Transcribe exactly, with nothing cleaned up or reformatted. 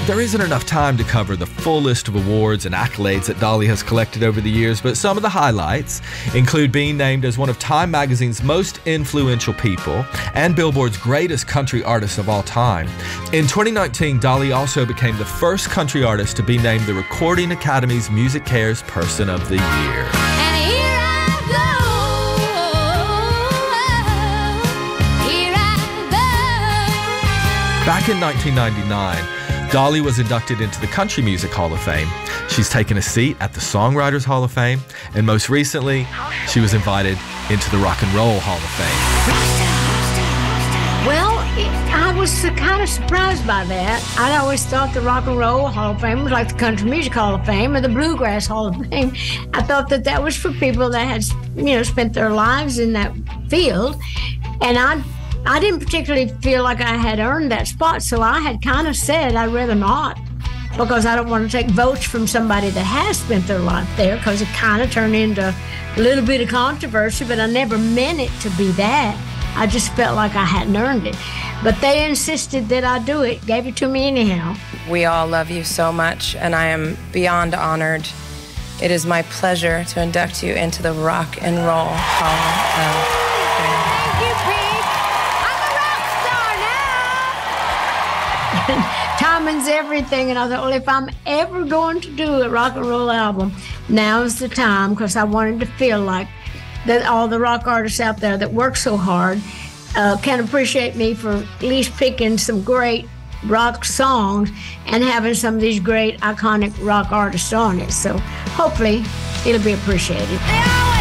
There isn't enough time to cover the full list of awards and accolades that Dolly has collected over the years, but some of the highlights include being named as one of Time Magazine's most influential people and Billboard's greatest country artists of all time. In twenty nineteen, Dolly also became the first country artist to be named the Recording Academy's Music Cares Person of the Year. Back in nineteen ninety-nine, Dolly was inducted into the Country Music Hall of Fame. She's taken a seat at the Songwriters Hall of Fame, and most recently, she was invited into the Rock and Roll Hall of Fame. Well, I was kind of surprised by that. I'd always thought the Rock and Roll Hall of Fame was like the Country Music Hall of Fame or the Bluegrass Hall of Fame. I thought that that was for people that had, you know, spent their lives in that field, and I I didn't particularly feel like I had earned that spot, so I had kind of said I'd rather not, because I don't want to take votes from somebody that has spent their life there, because it kind of turned into a little bit of controversy, but I never meant it to be that. I just felt like I hadn't earned it. But they insisted that I do it, gave it to me anyhow. We all love you so much, and I am beyond honored. It is my pleasure to induct you into the Rock and Roll Hall of Fame. Timing's everything, and I thought, well, if I'm ever going to do a rock and roll album, now's the time, because I wanted to feel like that all the rock artists out there that work so hard uh, can appreciate me for at least picking some great rock songs and having some of these great iconic rock artists on it. So hopefully it'll be appreciated.